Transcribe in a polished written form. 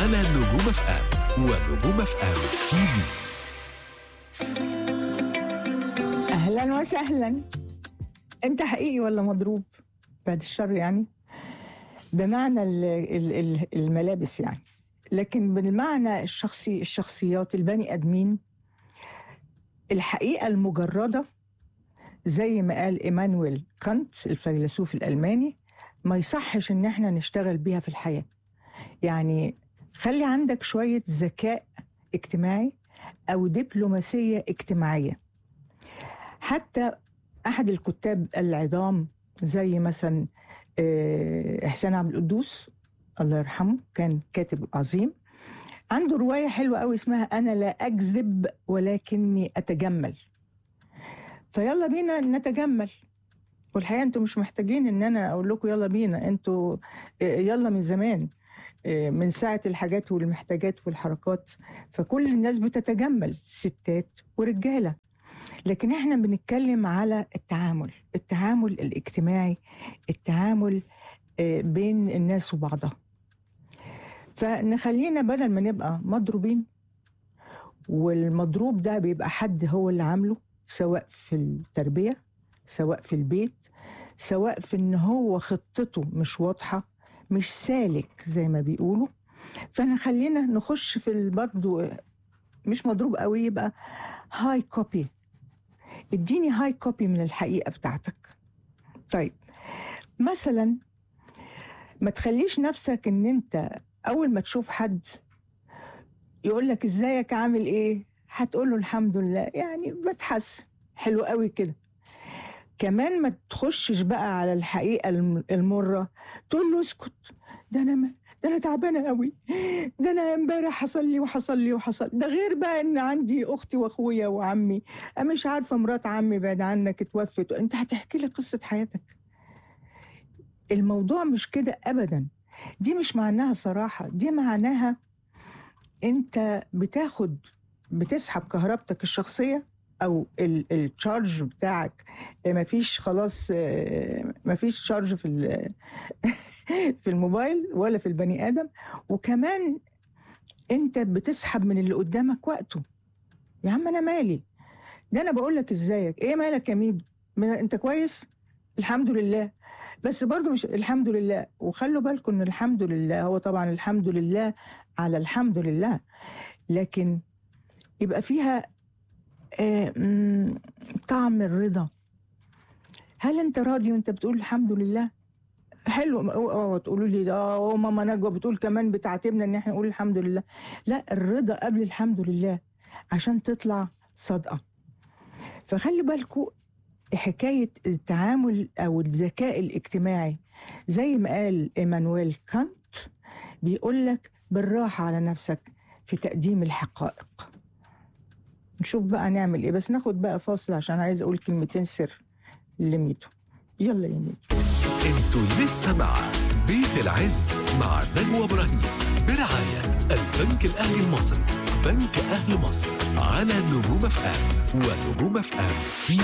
على نجوم اف ام ونجوم اف ام تي في. اهلا وسهلا. انت حقيقي ولا مضروب؟ بعد الشر يعني، بمعنى الملابس يعني، لكن بالمعنى الشخصي الشخصيات البني ادمين، الحقيقه المجرده زي ما قال إيمانويل كانت الفيلسوف الألماني، ما يصحش إن احنا نشتغل بيها في الحياة. يعني خلي عندك شوية ذكاء اجتماعي أو دبلوماسية اجتماعية. حتى أحد الكتاب العظام زي مثلا إحسان عبد القدوس الله يرحمه، كان كاتب عظيم، عنده رواية حلوة قوي اسمها أنا لا أكذب ولكني أتجمل. فيلا بينا نتجمل، والحقيقة انتوا مش محتاجين ان انا اقول لكم يلا بينا، انتوا يلا من زمان، من ساعة الحاجات والمحتاجات والحركات، فكل الناس بتتجمل، ستات ورجالة. لكن احنا بنتكلم على التعامل الاجتماعي، التعامل بين الناس وبعضها. فنخلينا بدل ما نبقى مضروبين، والمضروب ده بيبقى حد هو اللي عامله، سواء في التربية، سواء في البيت، سواء في ان هو خطته مش واضحة، مش سالك زي ما بيقولوا. فنخلينا نخش في برضو مش مضروب قوي، يبقى هاي كوبي. اديني هاي كوبي من الحقيقة بتاعتك. طيب مثلا ما تخليش نفسك ان انت اول ما تشوف حد يقولك ازيك عامل ايه هتقوله الحمد لله، يعني بتحسن، حلو قوي كده. كمان ما تخشش بقى على الحقيقة المرة تقول له اسكت، ده أنا تعبانة قوي، ده أنا امبارح حصل لي، ده غير بقى إن عندي أختي وأخويا وعمي، مش عارفة مرات عمي بعد عنك اتوفت، أنت هتحكي لي قصة حياتك. الموضوع مش كده أبدا. دي مش معناها صراحة، دي معناها أنت بتسحب كهربتك الشخصية او التشارج بتاعك، مفيش خلاص، مفيش تشارج في الموبايل ولا في البني ادم. وكمان انت بتسحب من اللي قدامك وقته. يا عم انا مالي، ده انا بقول لك ازيك، ايه مالك يا ميدو، انت كويس الحمد لله، بس برضو مش الحمد لله. وخلوا بالكم ان الحمد لله هو طبعا الحمد لله على الحمد لله، لكن يبقى فيها طعم الرضا. هل انت راضي وانت بتقول الحمد لله؟ حلو. اوعوا تقولوا لي ده ماما نجوى بتقول كمان بتعاتبنا ان احنا نقول الحمد لله. لا، الرضا قبل الحمد لله عشان تطلع صادقة. فخلي بالكم حكاية التعامل او الذكاء الاجتماعي، زي ما قال إيمانويل كانت، بيقول لك بالراحة على نفسك في تقديم الحقائق. نشوف بقى نعمل ايه، بس ناخد بقى فاصل عشان عايز اقول كلمتين سر لميدو. يلا يا ميدو. انتوا لسه مع بيت العز مع نجوى إبراهيم برعاية البنك الأهلي المصري، بنك أهل مصر، على نجوم اف ام ونجوم اف ام تي